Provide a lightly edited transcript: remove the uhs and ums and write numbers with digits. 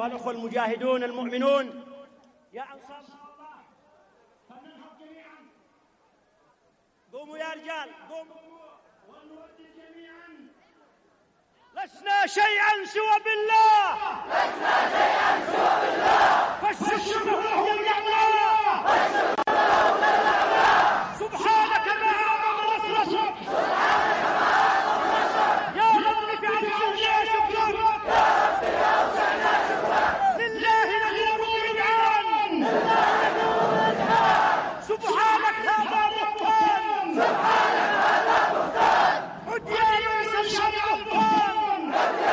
أيها الأخوة المجاهدون المؤمنون، يا أنصار الله، فلننهض جميعا. قوموا يا رجال، قوموا ونردد جميعا: لسنا شيئا سوى بالله، لسنا شيئا سوى بالله، فالشكر له لله، فالشكر له لله. سبحانك ما أعظم نصرك، سبحانك ما أعظم نصرك، يا رب في أوسعنا شكرك، يا رب في أوسعنا شكرك، لله ندعو الإذعان، لله ندعو الإذعان. سبحانك هذا بهتان، سبحانك هذا بهتان، عديان سمع البهتان.